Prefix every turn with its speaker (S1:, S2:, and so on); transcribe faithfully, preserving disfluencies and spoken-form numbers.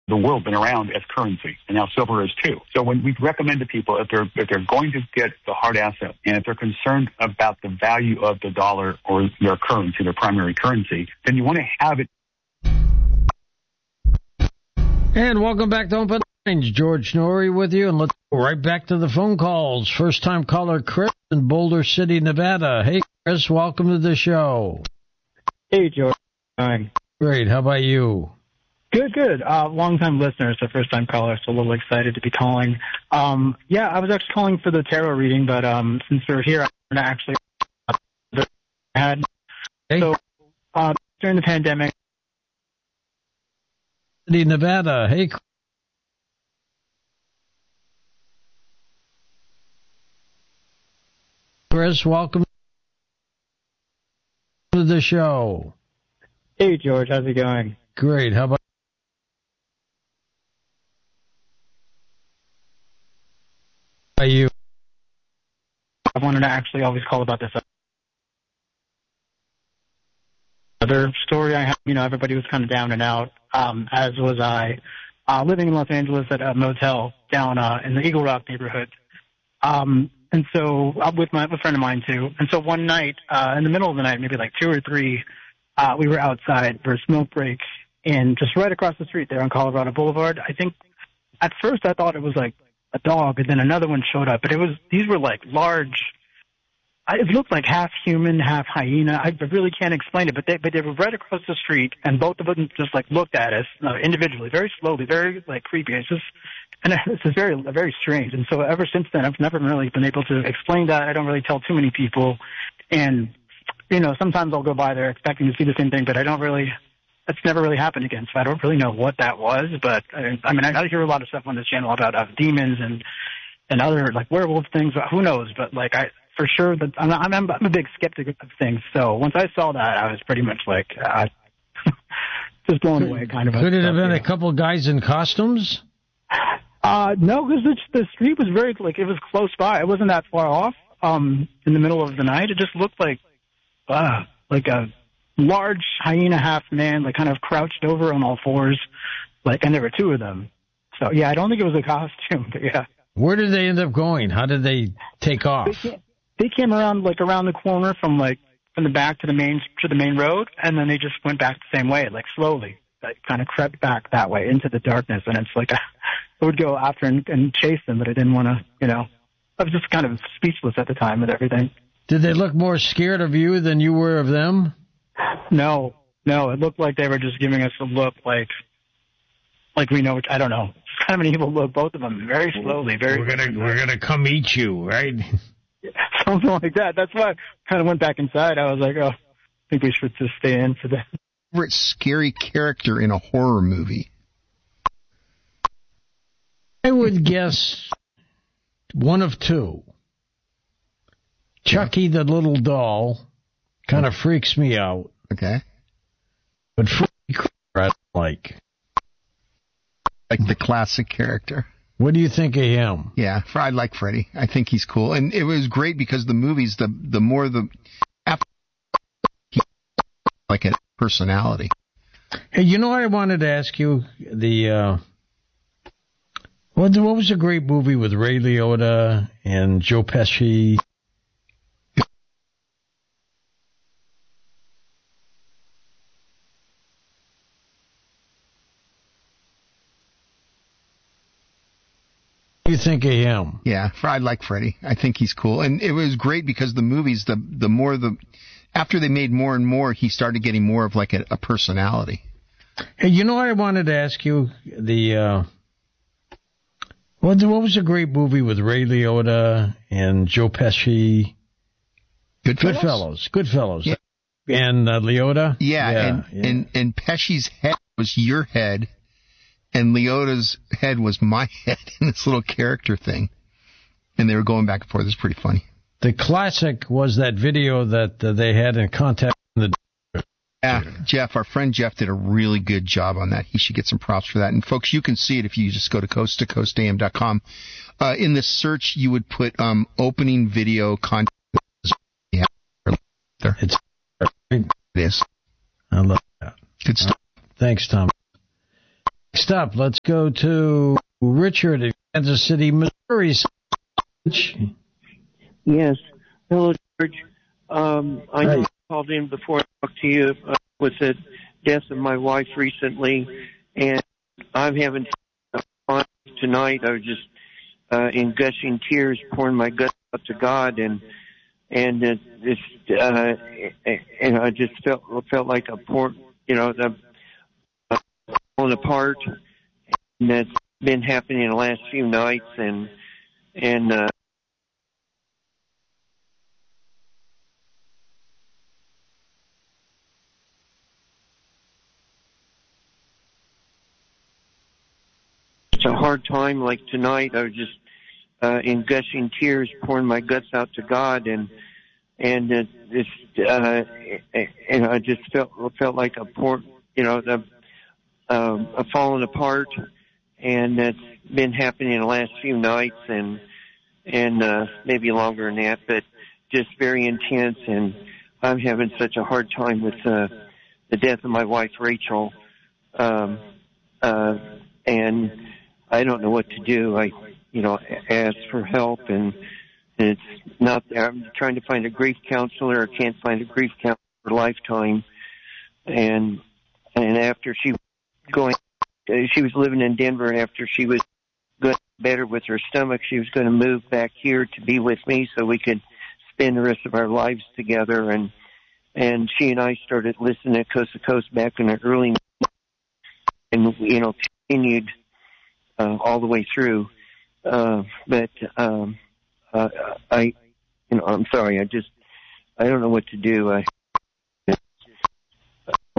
S1: the world been around as currency, and now silver is too. So when we recommend to people, if they're if they're going to get the hard asset, and if they're concerned about the value of the dollar or their currency, their primary currency, then you want to have it.
S2: And welcome back to Open Lines. George Noory with you, and let's go right back to the phone calls. First-time caller Chris in Boulder City, Nevada. Hey, Chris, welcome to the show.
S3: Hey, George. Hi.
S2: Great. How about you?
S3: Good, good. Uh, long-time listener, so first-time caller, so a little excited to be calling. Um, yeah, I was actually calling for the tarot reading, but um, since we're here, I'm going to actually had.
S2: Hey.
S3: So uh, during the pandemic.
S2: Nevada. Hey, Chris, welcome to the show.
S3: Hey, George. How's it going?
S2: Great. How about you?
S3: I wanted to actually always call about this other story I had. You know, everybody was kind of down and out, um, as was I. Uh, living in Los Angeles at a motel down uh, in the Eagle Rock neighborhood. Um, and so I'm with my, a friend of mine, too. And so one night, uh, in the middle of the night, maybe like two or three, uh, we were outside for a smoke break, and just right across the street there on Colorado Boulevard. I think at first I thought it was like a dog, and then another one showed up. But it was these were like large. It looked like half human, half hyena. I really can't explain it, but they but they were right across the street, and both of them just like looked at us uh, individually, very slowly, very like creepy. It's just, and it's just very very strange. And so ever since then, I've never really been able to explain that. I don't really tell too many people, and you know sometimes I'll go by there expecting to see the same thing, but I don't really. That's never really happened again, so I don't really know what that was. But I, I mean, I, I hear a lot of stuff on this channel about uh, demons and and other like werewolf things. Who knows? But like I. For sure, that I'm, I'm, I'm a big skeptic of things. So once I saw that, I was pretty much like uh, just blown away. Kind of.
S2: Could it have been
S3: yeah.
S2: a couple of guys in costumes?
S3: Uh, no, because the, the street was very like it was close by. It wasn't that far off. Um, in the middle of the night, it just looked like uh, like a large hyena half man, like kind of crouched over on all fours, like, and there were two of them. So yeah, I don't think it was a costume, but yeah.
S2: Where did they end up going? How did they take off?
S3: They They came around like around the corner from like from the back to the main to the main road, and then they just went back the same way, like slowly, like kind of crept back that way into the darkness. And it's like I would go after and, and chase them, but I didn't want to, you know. I was just kind of speechless at the time with everything.
S2: Did they look more scared of you than you were of them?
S3: No, no. It looked like they were just giving us a look, like like we know. Which, I don't know. It's kind of an evil look, both of them, very slowly, very.
S2: We're gonna we're gonna come eat you, right?
S3: Something like that. That's why I kind of went back inside. I was like, oh, I think we should just stay in for that.
S4: Favorite scary character in a horror movie?
S2: I would guess one of two. Chucky the little doll kind of freaks me out.
S4: Okay.
S2: But Freddy Krueger I don't like.
S4: Like the classic character.
S2: What do you think of him?
S4: Yeah, I like Freddy. I think he's cool. And it was great because the movies, the the more the... After he, like a personality.
S2: Hey, you know what I wanted to ask you? The... Uh, what, what was a great movie with Ray Liotta and Joe Pesci? What do you think of him?
S4: Yeah, I like Freddy. I think he's cool. And it was great because the movies, the the more the... After they made more and more, he started getting more of like a, a personality.
S2: Hey, you know what I wanted to ask you? The... Uh, what, what was a great movie with Ray Liotta and Joe Pesci?
S4: Goodfellas?
S2: Goodfellas. Goodfellas.
S4: Yeah.
S2: And uh, Liotta?
S4: Yeah,
S2: yeah,
S4: and,
S2: yeah.
S4: and and Pesci's head was your head, and Liotta's head was my head in this little character thing. And they were going back and forth. It was pretty funny.
S2: The classic was that video that uh, they had in Contact in the...
S4: Yeah, Jeff, our friend Jeff did a really good job on that. He should get some props for that. And folks, you can see it if you just go to coast to coast a m dot com. Uh, in the search, you would put um, opening video content. Yeah, there.
S2: It's,
S4: it is.
S2: I love that.
S4: Good stuff.
S2: Thanks, Tom. Next Next up, let's go to Richard in Kansas City, Missouri.
S5: Yes. Hello, George. Um, I know
S2: Hi.
S5: I called in before I talked to you uh, with the death of my wife recently, and I'm having fun tonight. I was just uh, in gushing tears, pouring my guts out to God, and and it, it's uh, and I just felt felt like a pour, you know, the uh, falling apart, and that's been happening the last few nights, and and. Uh, It's a hard time. Like tonight, I was just uh, in gushing tears, pouring my guts out to God, and and it, it's uh, and I just felt felt like a pour, you know, the um, a falling apart, and that's been happening the last few nights, and and uh, maybe longer than that, but just very intense, and I'm having such a hard time with uh, the death of my wife, Rachel, um, uh, and I don't know what to do. I, you know, ask for help, and, and it's not there. I'm trying to find a grief counselor. I can't find a grief counselor for lifetime. And and after she was going, she was living in Denver. After she was good, better with her stomach, she was going to move back here to be with me, so we could spend the rest of our lives together. And and she and I started listening to Coast to Coast back in the early, and you know, continued. Uh, all the way through, uh, but um, uh, I, you know, I'm sorry. I just, I don't know what to do. I